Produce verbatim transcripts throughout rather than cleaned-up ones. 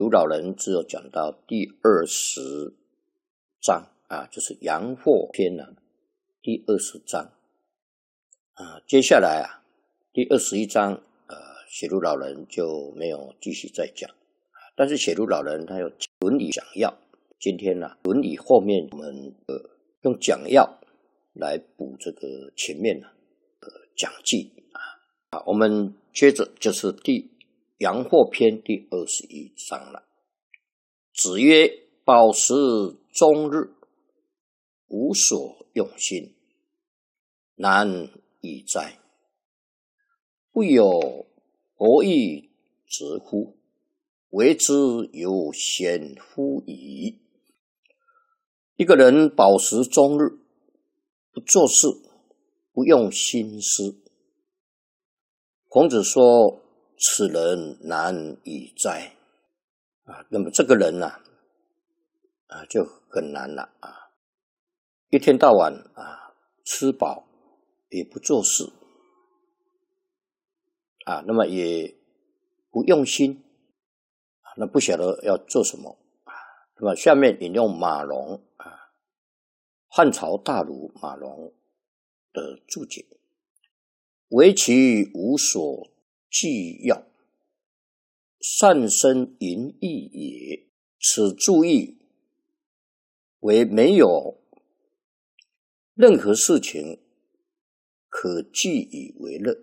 卢老人只有讲到第二十章啊，就是阳货篇啊，第二十章啊，接下来啊，第二十一章，呃，写卢老人就没有继续再讲，但是写卢老人他有伦理讲要，今天呢、啊，伦理后面我们呃用讲要来补这个前面呢、啊、呃讲记啊，啊，我们接着就是第阳货篇第二十一章了。子曰：饱食终日，无所用心，难以哉！不有博弈之乎？为之有贤乎矣。一个人饱食终日，不做事，不用心思。孔子说：此人难以哉！啊，那么这个人呢、啊，啊就很难了啊！一天到晚啊吃饱也不做事啊，那么也不用心啊，那不晓得要做什么啊。那么下面引用马融啊，汉朝大儒马融的注解：唯其无所忌要，善生淫逸也。此注意为没有任何事情可忌以为乐，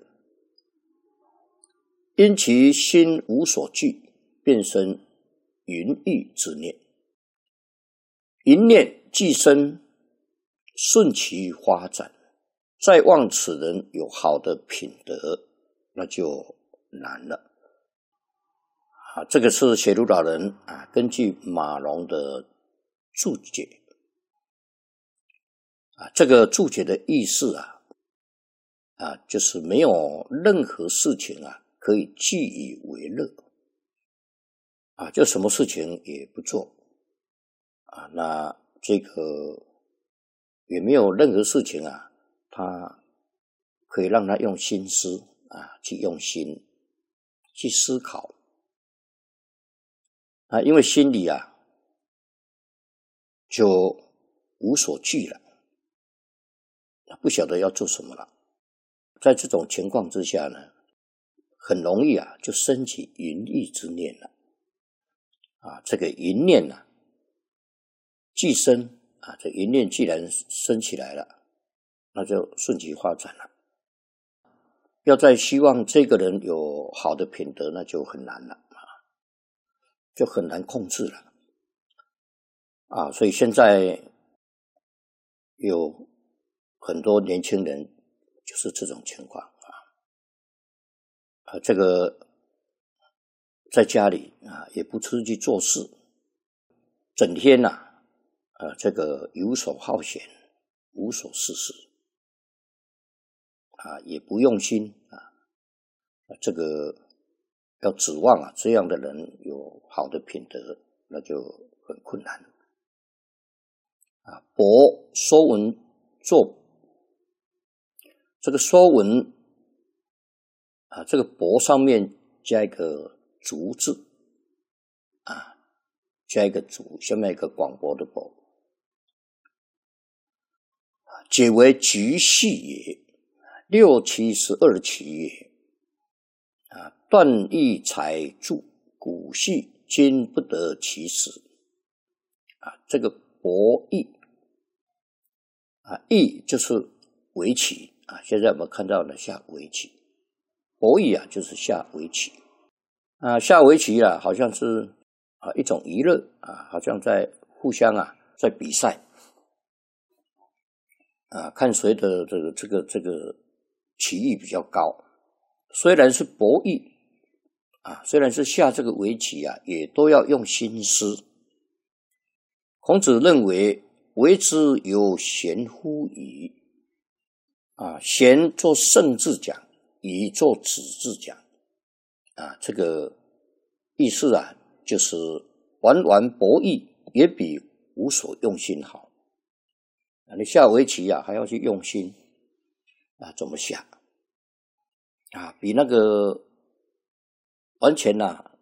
因其心无所惧，便生淫逸之念。淫念既生，顺其发展，再望此人有好的品德，那就难了。啊，这个是写卢老人啊，根据马融的注解啊，这个注解的意思啊，啊，就是没有任何事情啊可以忌以为乐啊，就什么事情也不做啊，那这个也没有任何事情啊，他可以让他用心思啊，去用心去思考。啊，因为心里啊就无所惧了，不晓得要做什么了。在这种情况之下呢，很容易啊就升起淫逸之念了。啊，这个淫念呢、啊，既生啊，这淫念既然生起来了，那就顺其发展了。要再希望这个人有好的品德，那就很难了。就很难控制了啊！所以现在有很多年轻人就是这种情况啊，啊，这个在家里啊也不出去做事，整天呐、啊，啊，这个游手好闲，无所事事啊，也不用心啊，这个。要指望啊，这样的人有好的品德，那就很困难啊。博说文作，这个说文啊，这个博上面加一个竹字啊，加一个竹，下面一个广博的博，解为局系也，六七十二期也。啊，断义采注，古系今不得其时。啊，这个博弈啊，弈就是围棋啊。现在我们看到了下围棋，博弈啊就是下围棋啊。下围棋啊，好像是啊一种娱乐啊，好像在互相啊在比赛啊，看谁的这个这个这个棋艺比较高。虽然是博弈啊，虽然是下这个围棋啊，也都要用心思。孔子认为，为之有贤乎矣啊，贤做圣字讲，以做子字讲啊，这个意思啊，就是玩玩博弈也比无所用心好啊。你下围棋啊，还要去用心啊，怎么下？啊，比那个完全呐、啊、